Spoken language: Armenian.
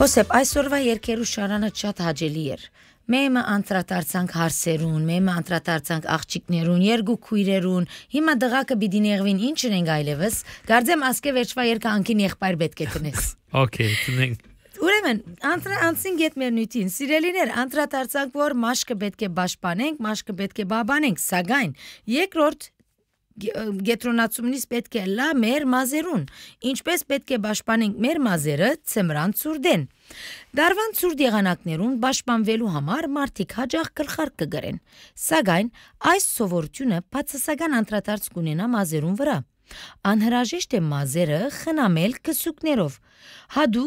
Հոսեփ, այսօրվա երկերու շարանը շատ հաճելի էր։ Մեմը անդրադարձանք հարսերուն, մեմը անդրադարձանք աղջիկներուն, երկու քույրերուն, հիմա դղակը պիտի նեղվին ինչն ենք այլևս, գարձեմ ասկե վերջվա երկը անկին եղբայր պետք է տնես։ Okay, տնենք։ Ուրեմն, անցին գետ մեր նույթին, սիրելիներ, անդրադարձանք, որ մաշկը պետք է պաշտպանենք, մաշկը պետք է բաբանենք, սակայն երկրորդ գետրոնացումնից պետք է լա մեր մազերուն, ինչպես պետք է պաշտպանենք մեր մազերը ցմրան ցուրդեն։ Դարվան ցուրդ եղանակներուն պաշտպանվելու համար մարդիկ հաջող գլխարկ կգրեն, սակայն այս սովորությունը բացասական անդրադարձ կունենա մազերուն վրա։ Անհրաժեշտ է մազերը խնամել քսուկներով, հատուկ